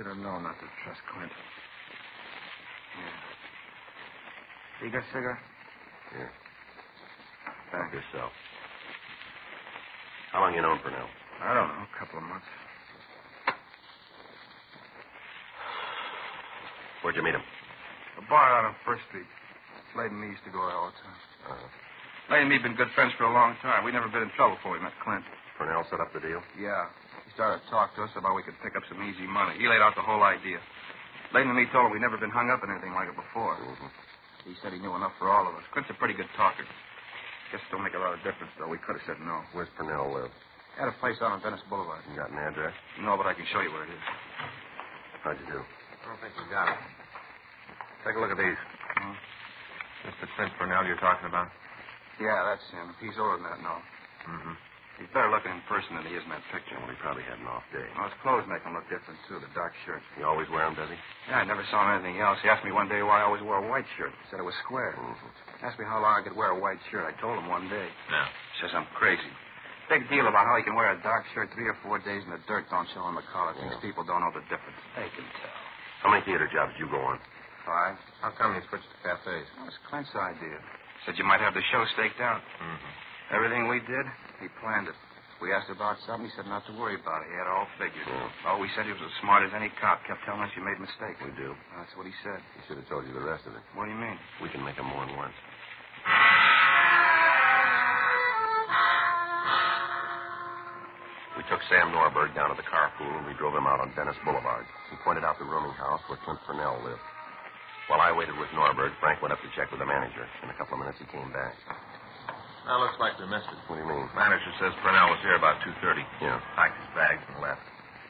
should have known not to trust Clint. Yeah. You got a cigarette? Here. Thanks. Yourself. How long you known Purnell? I don't know, a couple of months. Where'd you meet him? A bar out on First Street. Slade and me used to go there all the time. Slade and me have been good friends for a long time. We never been in trouble before we met Clint. Purnell set up the deal? Yeah. He started to talk to us about we could pick up some easy money. He laid out the whole idea. Slade and me told him we'd never been hung up in anything like it before. Mm-hmm. He said he knew enough for all of us. Clint's a pretty good talker. Guess it don't make a lot of difference, though. We could have said no. Where's Purnell live? Had a place out on Venice Boulevard. You got an address? No, but I can show you where it is. How'd you do? I don't think we got it. Take a look at these. Hmm? Mr. Clint Purnell you're talking about? Yeah, that's him. He's older than that, no. Mm-hmm. He's better looking in person than he is in that picture. Well, he probably had an off day. Well, his clothes make him look different, too. The dark shirt. You always wear them, does he? Yeah, I never saw him anything else. He asked me one day why I always wore a white shirt. He said it was square. Mm-hmm. Asked me how long I could wear a white shirt. I told him one day. Yeah. Says I'm crazy. Big deal about how he can wear a dark shirt 3 or 4 days and the dirt don't show on the collar. Thinks people don't know the difference. They can tell. How many theater jobs did you go on? 5. How come you switched to cafes? That was Clint's idea. Said you might have the show staked out. Mm-hmm. Everything we did, he planned it. We asked about something, he said not to worry about it. He had it all figured. Yeah. Oh, we said he was as smart as any cop. Kept telling us you made mistakes. We do. That's what he said. He should have told you the rest of it. What do you mean? We can make them more than once. We took Sam Norberg down to the carpool and we drove him out on Venice Boulevard. He pointed out the rooming house where Clint Purnell lived. While I waited with Norberg, Frank went up to check with the manager. In a couple of minutes, he came back. Now, looks like we missed it. What do you mean? Manager says Purnell was here about 2:30. Yeah. Packed his bags and left.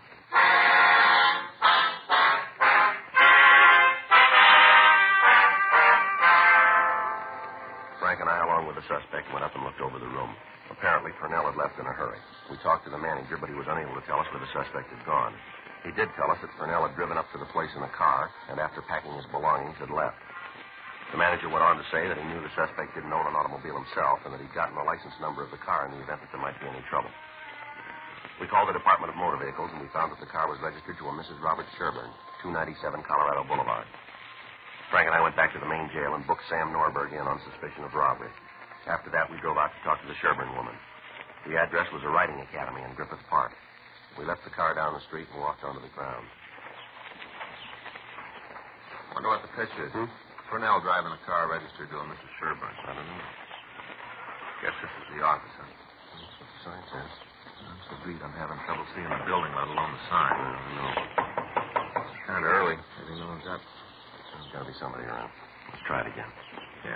Frank and I, along with the suspect, went up and looked over the room. Apparently, Purnell had left in a hurry. We talked to the manager, but he was unable to tell us where the suspect had gone. He did tell us that Purnell had driven up to the place in a car and, after packing his belongings, had left. The manager went on to say that he knew the suspect didn't own an automobile himself and that he'd gotten the license number of the car in the event that there might be any trouble. We called the Department of Motor Vehicles, and we found that the car was registered to a Mrs. Robert Sherburne, 297 Colorado Boulevard. Frank and I went back to the main jail and booked Sam Norberg in on suspicion of robbery. After that, we drove out to talk to the Sherburne woman. The address was a riding academy in Griffith Park. We left the car down the street and walked onto the ground. Wonder what the pitch is. Purnell driving a car registered to a Mrs. Sherburne. I don't know. Guess this is the office, huh? That's what the sign says. That's the beat. I'm having trouble seeing the building, let alone the sign. No. It's kind of early. Maybe no one's up. There's got to be somebody around. Let's try it again. Yeah.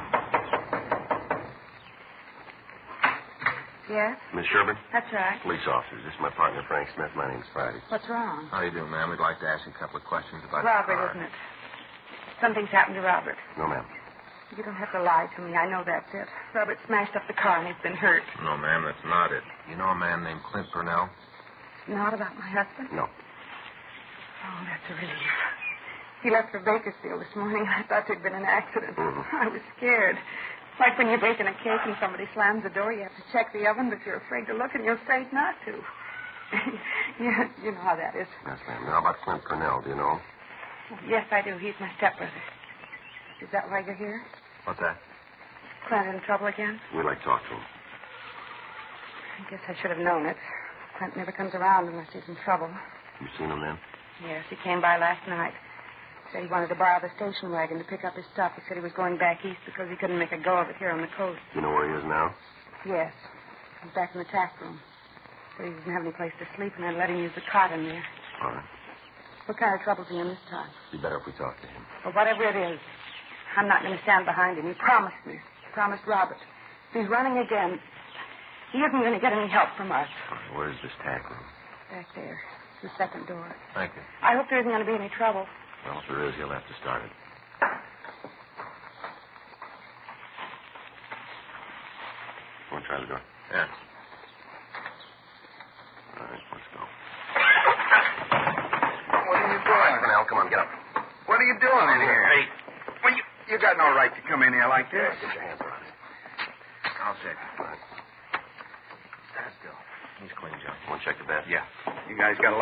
Yes? Miss Sherburne? That's right. Police officers. This is my partner, Frank Smith. My name's Friday. What's wrong? How do you do, ma'am? We'd like to ask you a couple of questions about Robert, your car. isn't it? Something's happened to Robert. No, ma'am. You don't have to lie to me. I know that's it. Robert smashed up the car and he's been hurt. No, ma'am, that's not it. You know a man named Clint Purnell? Not about my husband? No. Oh, that's a relief. He left for Bakersfield this morning. I thought there'd been an accident. Mhm. I was scared. Like when you're baking a cake and somebody slams the door, you have to check the oven, but you're afraid to look and you're afraid not to. Yeah, you know how that is. Yes, ma'am. Now, about Clint Purnell, do you know? Yes, I do. He's my stepbrother. Is that why you're here? What's that? Clint in trouble again? We'd like to talk to him. I guess I should have known it. Clint never comes around unless he's in trouble. You seen him then? Yes, he came by last night. Said he wanted to borrow the station wagon to pick up his stuff. He said he was going back east because he couldn't make a go of it here on the coast. Do you know where he is now? Yes. He's back in the tack room. Said he doesn't have any place to sleep, and I let him use the cot in there. All right. What kind of trouble's he in this time? Be better if we talk to him. Well, whatever it is, I'm not going to stand behind him. He promised me. He promised Robert. If he's running again, he isn't going to get any help from us. All right, where's this tack room? Back there. The second door. Thank you. I hope there isn't going to be any trouble. Well, if there is, he'll have to start it. Want to try the door? Yeah. All right, let's go. What are you doing? Purnell, come on, get up. What are you doing in here? Hey. Well, you got no right to come in here like this. Get your hands around it. I'll check. All right. Stand still. He's clean, John. Want to check the bed? Yeah. You guys got a